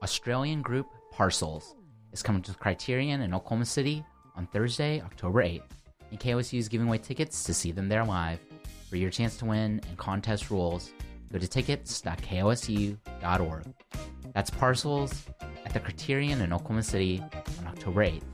Australian group Parcels is coming to Criterion in Oklahoma City on Thursday, October 8th, and KOSU is giving away tickets to see them there live. For your chance to win and contest rules, go to tickets.kosu.org. That's Parcels at the Criterion in Oklahoma City on October 8th.